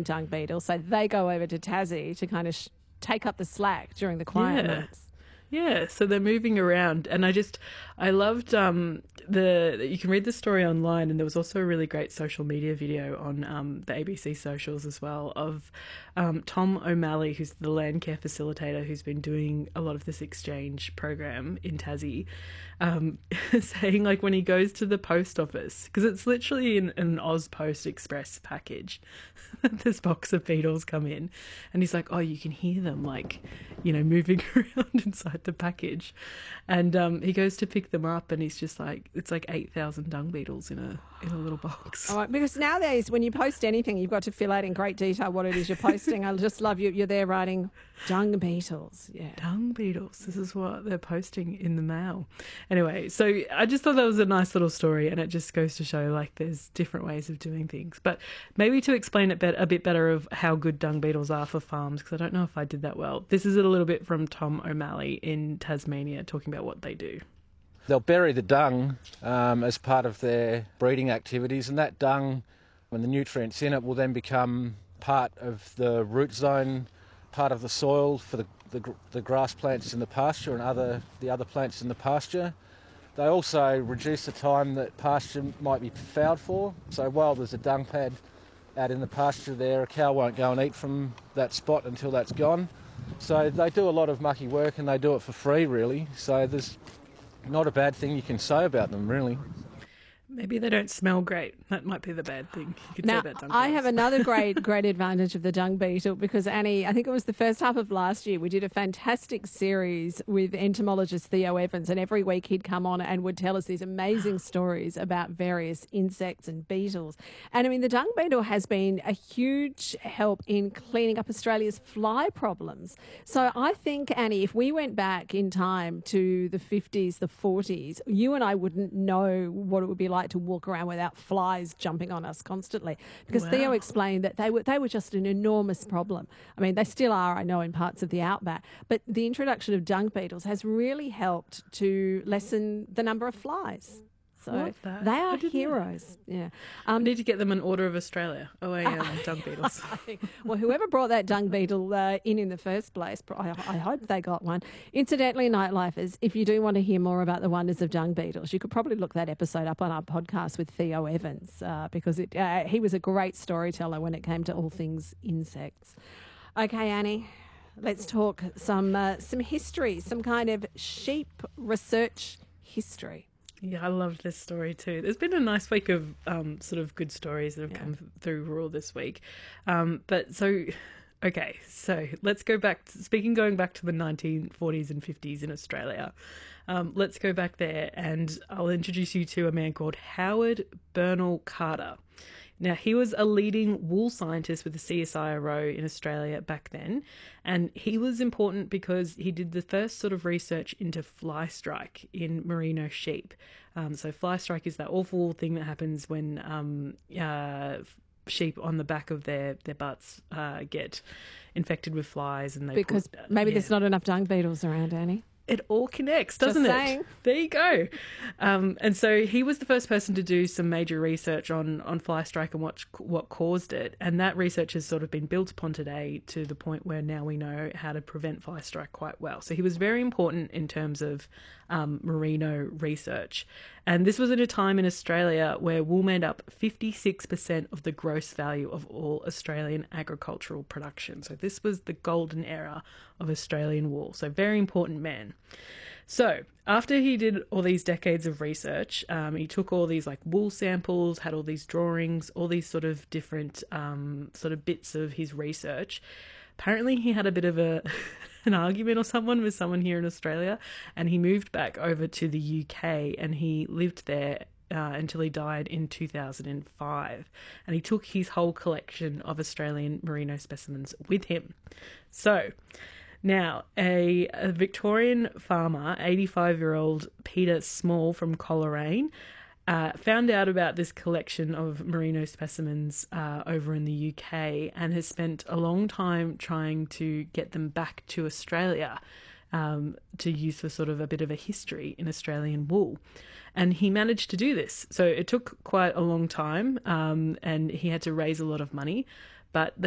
Australian dung beetles, so they go over to Tassie to kind of take up the slack during the quiet months. Yeah, so they're moving around, and I loved you can read the story online, and there was also a really great social media video on the ABC socials as well of Tom O'Malley, who's the land care facilitator who's been doing a lot of this exchange program in Tassie, saying like when he goes to the post office, because it's literally an Ozpost Express package, this box of beetles come in, and he's like, oh, you can hear them like, moving around inside the package, and he goes to pick them up, and he's just like, it's like 8,000 dung beetles in a little box. Oh, because nowadays when you post anything, you've got to fill out in great detail what it is you're posting. I just love you're there writing dung beetles. Yeah, dung beetles. This is what they're posting in the mail. Anyway, so I just thought that was a nice little story, and it just goes to show like there's different ways of doing things. But maybe to explain it a bit better of how good dung beetles are for farms, because I don't know if I did that well. This is a little bit from Tom O'Malley in Tasmania talking about what they do. They'll bury the dung as part of their breeding activities, and that dung, when the nutrients in it, will then become part of the root zone, part of the soil for the grass plants in the pasture and the other plants in the pasture. They also reduce the time that pasture might be fouled for. So while there's a dung pad out in the pasture there, a cow won't go and eat from that spot until that's gone. So they do a lot of mucky work, and they do it for free, really. So there's not a bad thing you can say about them, really. Maybe they don't smell great. That might be the bad thing you could say about dung beetles. I have another great advantage of the dung beetle, because, Annie, I think it was the first half of last year, we did a fantastic series with entomologist Theo Evans, and every week he'd come on and would tell us these amazing stories about various insects and beetles. And, I mean, the dung beetle has been a huge help in cleaning up Australia's fly problems. So I think, Annie, if we went back in time to the 50s, the 40s, you and I wouldn't know what it would be like to walk around without flies jumping on us constantly, because Theo explained that they were just an enormous problem. I mean, they still are, I know, in parts of the outback, but the introduction of dung beetles has really helped to lessen the number of flies. So they are heroes. Yeah, need to get them an Order of Australia. Dung beetles. Well, whoever brought that dung beetle in the first place, I hope they got one. Incidentally, Nightlifers, if you do want to hear more about the wonders of dung beetles, you could probably look that episode up on our podcast with Theo Evans, because he was a great storyteller when it came to all things insects. Okay, Annie, let's talk some history, some kind of sheep research history. Yeah, I loved this story too. There's been a nice week of sort of good stories that have come through rural this week. So let's go back. Going back to the 1940s and 50s in Australia. Let's go back there, and I'll introduce you to a man called Howard Bernal Carter. Now, he was a leading wool scientist with the CSIRO in Australia back then, and he was important because he did the first sort of research into fly strike in merino sheep. So fly strike is that awful thing that happens when sheep on the back of their butts get infected with flies, and there's not enough dung beetles around, Annie. It all connects, doesn't Just it? saying. There you go. And so he was the first person to do some major research on fly strike and what caused it. And that research has sort of been built upon today to the point where now we know how to prevent fly strike quite well. So he was very important in terms of merino research. And this was at a time in Australia where wool made up 56% of the gross value of all Australian agricultural production. So this was the golden era of Australian wool. So very important man. So after he did all these decades of research, he took all these like wool samples, had all these drawings, all these sort of different sort of bits of his research. Apparently he had a bit of an argument with someone here in Australia, and he moved back over to the UK, and he lived there until he died in 2005. And he took his whole collection of Australian merino specimens with him. So now, a Victorian farmer, 85-year-old Peter Small from Coleraine, found out about this collection of merino specimens over in the UK, and has spent a long time trying to get them back to Australia to use for sort of a bit of a history in Australian wool. And he managed to do this. So it took quite a long time, and he had to raise a lot of money, but